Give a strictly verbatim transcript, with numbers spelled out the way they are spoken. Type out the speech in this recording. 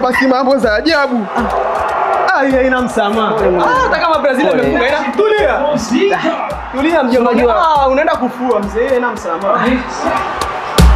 basi mambo za ajabu. Ah, hii ina msamaha. Ah, hata kama Brazil amefunga ina tulia. Tulia mjomba. Ah, unaenda kufua mzee, ina msamaha.